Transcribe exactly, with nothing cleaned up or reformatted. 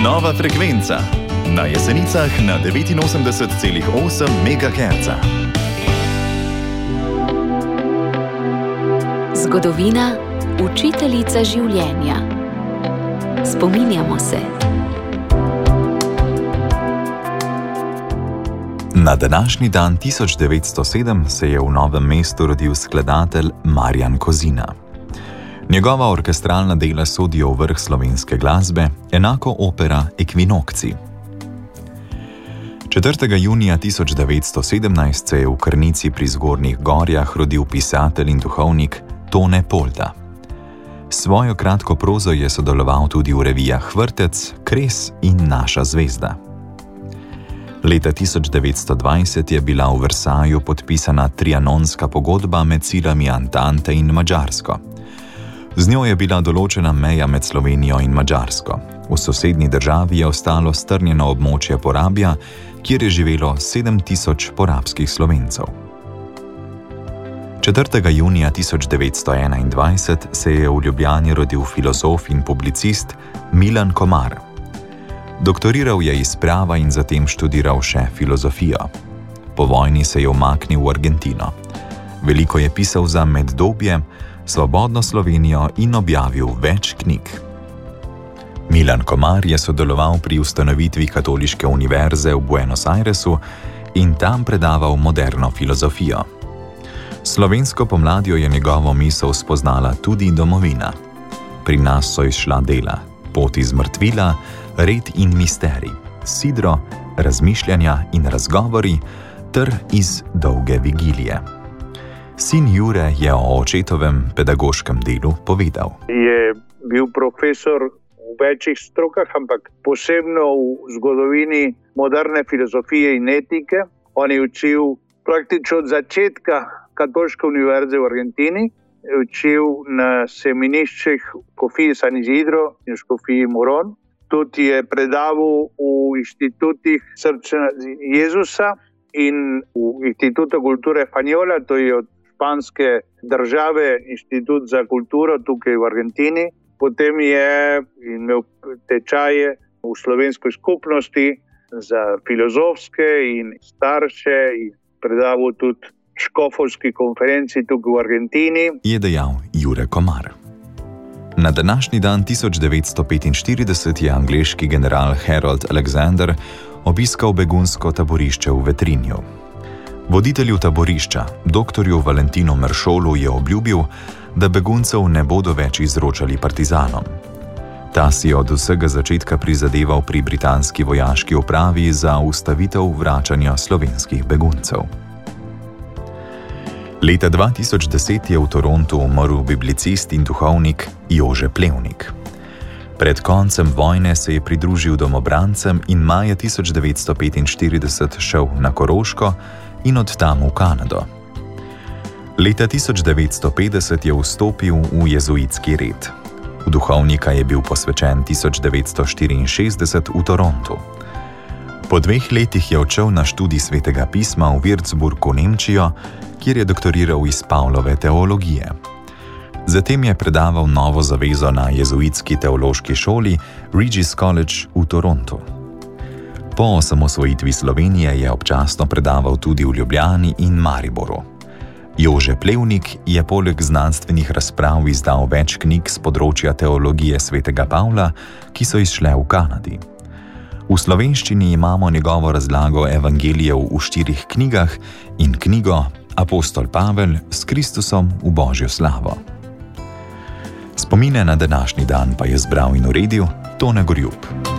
Nova frekvenca na Jesenicah na devetinosemdeset celih osem megaherca. Zgodovina, učiteljica življenja. Spominjamo se. Na današnji dan tisoč devetsto sedem se je v Novem mestu rodil skladatelj Marjan Kozina. Njegova orkestralna dela sodijo v vrh slovenske glasbe, enako opera Ekvinokci. četrtega junija tisoč devetsto sedemnajst se je v Krnici pri Zgornjih Gorjah rodil pisatelj in duhovnik Tone Polda. S svojo kratko prozo je sodeloval tudi v revijah Vrtec, Kres in Naša zvezda. Leta tisoč devetsto dvajset je bila v Versaju podpisana trianonska pogodba med silami Antante in Madžarsko. Z njo je bila določena meja med Slovenijo in Madžarsko. V sosednji državi je ostalo strnjeno območje Porabja, kjer je živelo sedem tisoč porabskih Slovencev. četrtega junija tisoč devetsto enaindvajset se je v Ljubljani rodil filozof in publicist Milan Komar. Doktoriral je iz prava in zatem študiral še filozofijo. Po vojni se je umaknil v Argentino. Veliko je pisal za Meddobje, Svobodno Slovenijo in objavil več knjig. Milan Komar je sodeloval pri ustanovitvi Katoliške univerze v Buenos Airesu in tam predaval moderno filozofijo. Slovensko pomladjo je njegovo misel spoznala tudi domovina. Pri nas so izšla dela Pot iz mrtvila, Red in misterij, Sidro, Razmišljanja in razgovori ter Iz dolge vigilije. Sin Jure je o očetovem pedagoškem delu povedal. Je bil profesor v večjih strokah, ampak posebno v zgodovini moderne filozofije in etike. On je učil praktično od začetka Katoliške univerze v Argentini, je učil na semeniščih škofiji San Isidro in škofiji Moron. Tudi je predaval v inštitutih Srca Jezusa in v Instituto Cultura Española, to je od španske države, inštitut za kulturo tukaj v Argentini. Potem je imel tečaje v slovenskoj skupnosti za filozofske in starše in predaval tudi škofovski konferenci tukaj v Argentini. Je dejal Jure Komar. Na današnji dan tisoč devetsto petinštirideset je angleški general Harold Alexander obiskal begunsko taborišče v Vetrinju. Voditelju taborišča, doktorju Valentinu Meršolu, je obljubil, da beguncev ne bodo več izročali partizanom. Ta si je od vsega začetka prizadeval pri britanski vojaški upravi za ustavitev vračanja slovenskih beguncev. Leta dva tisoč deset je v Torontu umrl biblicist in duhovnik Jože Plevnik. Pred koncem vojne se je pridružil domobrancem in maja tisoč devetsto petinštirideset šel na Koroško in od tam v Kanado. Leta tisoč devetsto petdeset je vstopil v jezuitski red. V duhovnika je bil posvečen tisoč devetsto štiriinšestdeset v Torontu. Po dveh letih je odšel na študij svetega pisma v Würzburg v Nemčijo, kjer je doktoriral iz Pavlove teologije. Zatem je predaval novo zavezo na jezuitski teološki šoli Regis College v Torontu. Po osamosvojitvi Slovenije je občasno predaval tudi v Ljubljani in Mariboru. Jože Plevnik je poleg znanstvenih razprav izdal več knjig z področja teologije svetega Pavla, ki so izšle v Kanadi. V slovenščini imamo njegovo razlago evangelijev v štirih knjigah in knjigo Apostol Pavel s Kristusom v Božjo slavo. Spomine na današnji dan pa je zbral in uredil Tone Gorjup.